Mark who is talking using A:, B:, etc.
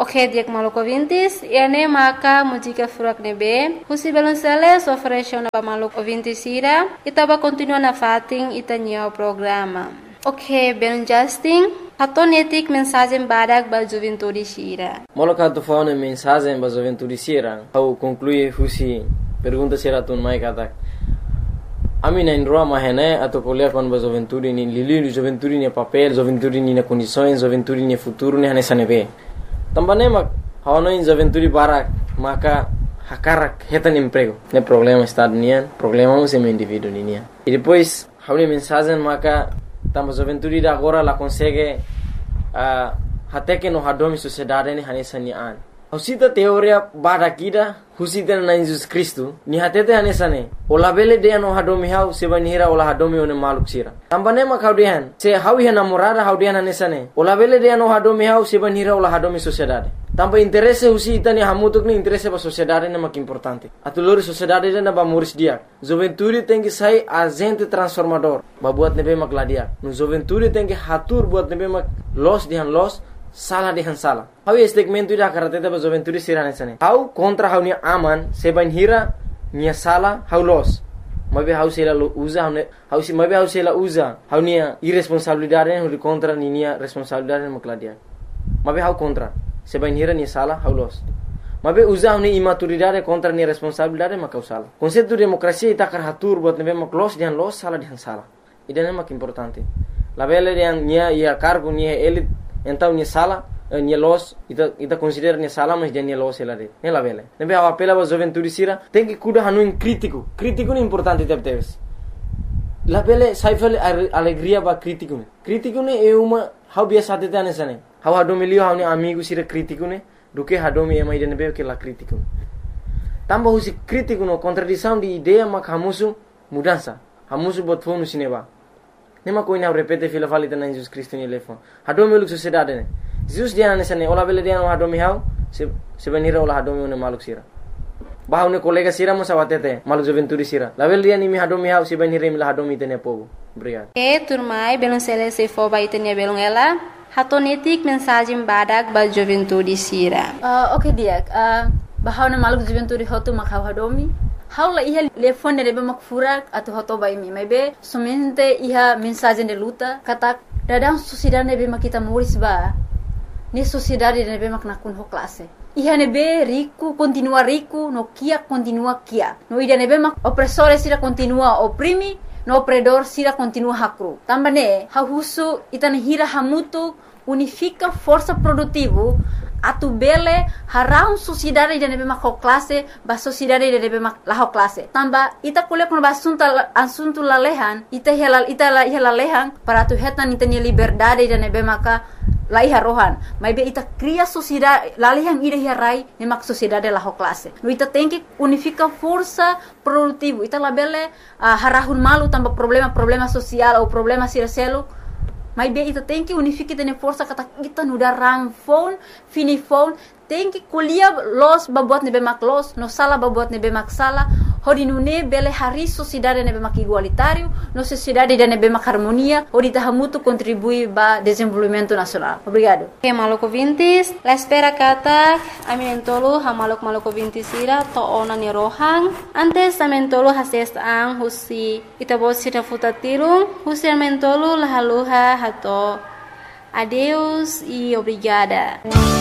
A: Ok, diak maluco ouvintes, ene maka música furak nebe, husi belonceles ofereceu na maluco ouvintes ira, itaba continua na fating itanya o programa. Ok, ben Justin, hatonetik mensagem badak ba juventude sira.
B: Moloka tu fauna mensagem ba juventude sira, au conclui husi pergunta sira tun mai katak. Ami na indroa mahene atau kuliah kon ba juventude ni lili juventude ni papel, juventude ni na condições, juventude ni futuro ni hane sanebe. Tambane mak hawana in juventude barak maka hakarak hetan emprego. Ne problema estado nian, problema o sem indivíduo nian. E depois hauna mensagem maka tamba juventude da agora la consegue até que no hadomi sociedade ni hane sanian. Husita teoria badakida husita na Jesus Cristo ni hatete hanesane ola bele de no hadomi hau sebanira ola hadomi one maluk sira tambane ma kaudian se hawi hana morada haudian hanesane ola bele de no hadomi hau sebanira ola hadomi sociedade tamba interesse husita ni hamutuk ni interesse ba sociedade na mak importante atulori sociedade na ba moris dia juventude tem que sai agente transformador ba buat nebe mak ladia no juventude tem que hatur buat nebe mak los dihan los salah dihan salah. Hau segmento ida karate ba juventude sirane sane. Hau kontra hau ni aman seban hira nia salah hau los. Mabe hau sela uza hau si mabe hau sela uza hau nia irresponsabilidade hu kontra ni nia responsabilidade makladia. Mabe hau kontra seban hira nia salah hau los. Mabe uza hau ni imaturidade kontra nia responsabilidade makau salah. Konsepto demokrasia ita kar hatur buat nebe mak los dihan los salah dihan salah. Idane mak importante. La bele dihan nia ia cargo nia elit então nia sala nia los ita considera nia sala mas dia nia los ela de nela vele nebe a apela ba juventude sira tem que cuidar hanu crítico ni importante teves la vele saifel alegria ba crítico ne é uma hau biasa te tane sane hau hadomi lio hau ni amigo sira crítico ne do que hadomi é mais de nebe que la crítico tamba husi crítico no contradição de ideia mak hamusu mudança hamusu bot fonu sineba nema ko ina repete fila falita na Jesus Cristo ni lefon hadomi luk sociedade ne Jesus dia na sane ola bele dia no hadomi hau se benira ola hadomi ne maluk sira bahau ne kolega sira mo sawatete maluk juventude sira la bele dia ni mi hadomi hau se benira mi la hadomi tene pogo obrigado
A: turmai belon sele se fo ba itenia belon ela hatonetik mensagem badak ba juventude sira.
C: Ok dia bahau na maluk juventude hotu makau hadomi haula iha telefone rebe mak furak atau hoto bai mi maybe somente iha mensagem de luta kata dadang sociedade nebe mak kita muris ba ni sociedade nebe mak nakun ho classe iha nebe rico continua rico no kia continua kia no ida nebe mak opressore sira continua oprimi no opredor sira continua hakru tambane ha husu itana hira hamutu unifica força produtivo atu bele harau sociedade de nebe mak classe ba sociedade de nebe mak la classe tamba ita kuliah kono asunto lalehan ita lalehan para tu hetan ita ni liberdade de nebe maka lai harohan mai be ita cria sociedade lalehan ida hirai ne mak sociedade la classe no ita tem que unifica força produtivo ita la bele harahun malu tamba problema social ou problema siraselo mas bem, ita tem que unificar tene força kata kita nuda ram phone, fini phone, tem que kuliah los babuat nebe mak los, no sala babuat nebe mak sala, hodi nune bele hari sociedade nebe mak igualitário, no sociedade de nebe mak harmonia, hodi tahamutu contribui ba desenvolvimento nacional. Obrigado.
A: Ok, maluco vintis, la espera kata, aminentolo ha maluco vintis ira to ona ni rohang, antes amentolo hases ang husi itabos sira futatirung, husi amentolo lahaluha hato. Adeus e obrigada.